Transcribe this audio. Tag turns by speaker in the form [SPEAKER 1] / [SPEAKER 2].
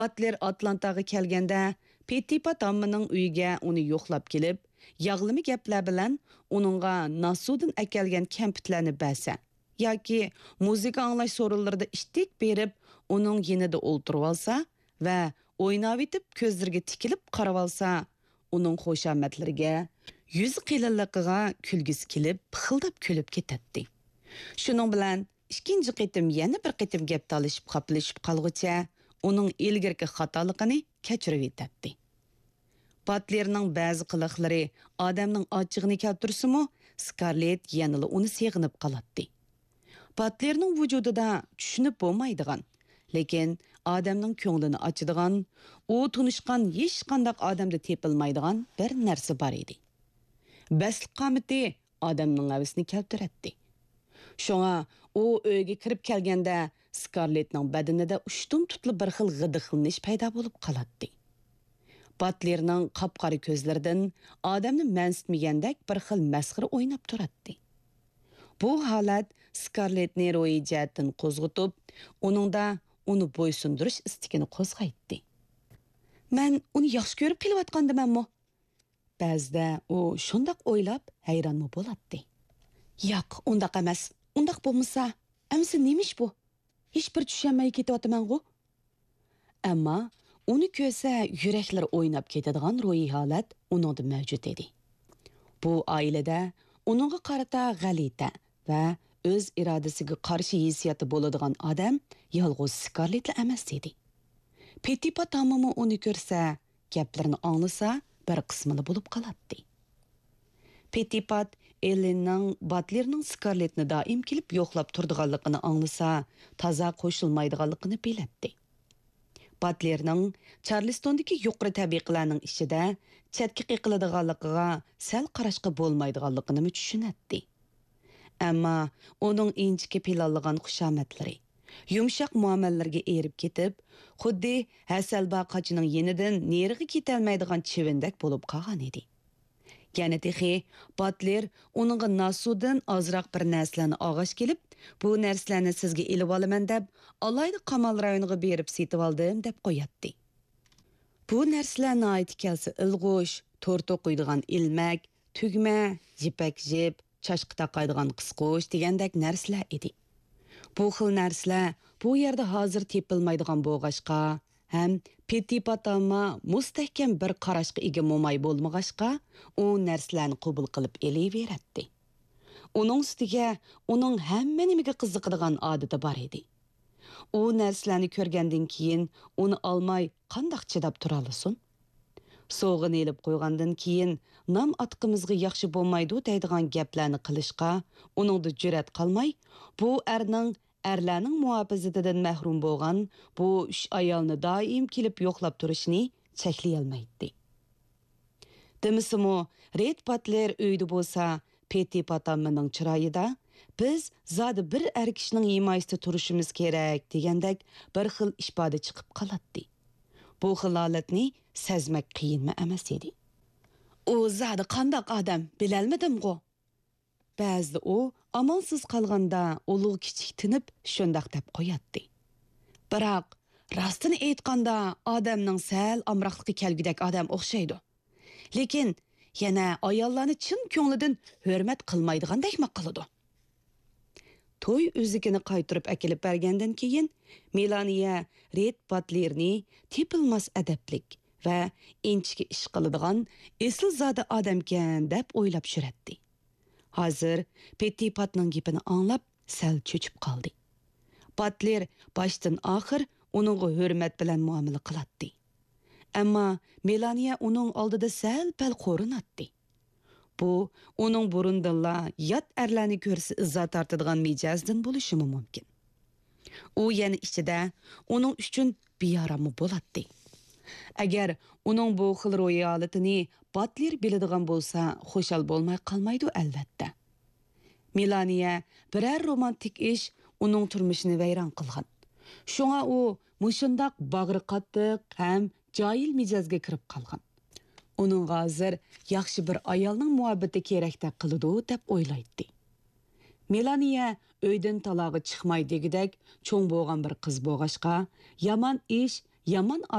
[SPEAKER 1] Atler Atlantaga kelganda, Petipat ammining uyiga uni yo'qlab kelib, yağlımı gaplar bilan uningga Nasudin akelgan kampitlarni bersa, yoki muzika anglash so'rinlarida ishtik berib, uning yonida o'ltirib olsa va o'ynab etib ko'zlariga tikilib qarab olsa, uning xushomatlariga, yuz qilinligiga kulgisi kelib, pixildab kulib ketadi. Shuning bilan ikkinchi qitim yana bir qitim gap talishib qaplashib qolguncha uning ilgirki xatoligini kechirib etadi. Patlerning ba'zi qiliqlari odamning ochig'ini keltirsa-mu, Scarlett yanada uni seg'inib qoladi. Patlerning vujudida tushunib bo'lmaydigan, lekin odamning ko'nglini ochadigan, u tunishgan hech qanday odamda tepilmaydigan bir narsa bor edi. Basliq qomati odamning havasini keltiradi. Şoňa o öýge kirip kelgende Scarlett'ning badanida ushtum tutli bir xil g'idiqlanish paydo bo'lib qoladi. Butlerning qapqara ko'zlaridan odamni mansitmagandek bir xil masxira o'ynab turadi. Bu holat Scarlett'ni ro'yi jihatdan qo'zg'atib, uningda uni bo'ysundirish istigini qo'zg'aydi. Men uni yaxshi ko'rib kelayotgandimanmi? Ba'zida u shundoq o'ylab hayronmi bo'ladi. Yo'q, undaq emas. Undaq bo'lmasa, amsi nemish bu? Hech bir tushunmay ketyapman-ku. Ammo uni ko'rsa yuraklar o'ynab ketadigan ro'yi holat uningda mavjud edi. Bu oilada uningga qarata g'alita va o'z irodasiga qarshi hissiyati bo'ladigan odam yolg'iz Scarlett emas edi. Petipa tamomı uni ko'rsa, gaplarini anglasa, bir qismini bo'lib qoladi. Petipat Ellenning Butlerning Scarlettni doim kelib yo'qlab turdiganligini anglasa, toza qo'shilmaydiganligini biladi. Butlerning Charlestondagi yuqori tabiqalarning ichida chetga qiqiladiganligiga sal qarashqa bo'lmaydiganligini tushunadi. Ammo uning inchki planlagan xushomatlari, yumshoq muomalalarga erib ketib, xuddi Hasalba qochining yenidan neriga ketolmaydigan chivindak bo'lib qolgan edi. Yana texi Butler uningga Nasudin ozroq bir narsalarni og'ash kelib, bu narsalarni sizga elib olaman deb, alayda qamal rayoniga berib setib oldim deb qo'yadi. Bu narsalarni aytib kelsa ilg'ush, to'rtoq qo'ydigan ilmak, tugma, jipak jip, chashqi taqaydigan qisqush degandek narsalar edi. Bu xil narsalar bu yerda hozir tepilmaydigan bo'g'ashqa, ham Petipatama mustahkam bir qarashga ega mo'may bo'lmag'ashqa, u narsalarni qabul qilib elaveradi. Uning ustiga uning hamma nimaga qiziqadigan odati bor edi. U narsalarni ko'rgandan keyin uni olmay qandoq chidab tura olasin? So'g'ini elib qo'ygandan keyin nam atqimizga yaxshi bo'lmaydi deydigan gaplarni qilishqa uningda jur'at qolmay, bu erlarning muhofazatidan mahrum bo'lgan bu 3 ayolni doim kelib yo'qlab turishni cheklay olmaydi. Demisimi, Red Butler uyda bo'lsa, Petipatamning chiroyida biz zodi bir er kishining himoyasida turishimiz kerak degandek bir xil ifoda chiqib qoladi. Bu xil holatni sezmak qiyinmi emas edi. U zodi qandoq odam bilolmadim-ku. Ba'zida u amonsiz qolganda ulug' kichik tinib shundoq deb qo'yadi. Biroq rostini aytganda odamning sal amroqligi kelgudek odam o'xshaydi. Lekin yana ayollarni chin ko'nglidan hurmat qilmaydigandek qiladi. To'y o'zigini qaytirib akilib bergandan keyin Melania Red Butlerni tepilmas adablik va inchki ish qiladigan asl zodi odamkan deb o'ylab shuradi. Hozir Petipatning gapini anglab sal cho'chib qoldi. Butler boshdan oxir uningga hurmat bilan muomala qiladi. Ammo Melania uning oldida sal-pal qo'rinadi. Bu uning burundilla yot erlarni ko'rsa izzat tortadigan mijozdan bo'lishi mumkin. U yana ichida uning uchun beyoramli bo'ladi. Agar uning bu xil ro'yi holatini Butler biladigan bo'lsa, xushal bo'lmay qolmaydi albatta. Melania biror romantik ish uning turmushini vayron qilgan. Shunga u mushundoq bag'ri qattiq ham joyil mijozga kirib qolgan. Uning hozir yaxshi bir ayolning muhabbati kerakdek qiladi deb o'ylaydi. Melania uydan talog'i chiqmay degidek cho'ng bo'lgan bir qiz bo'g'ashqa, yomon ish, yomon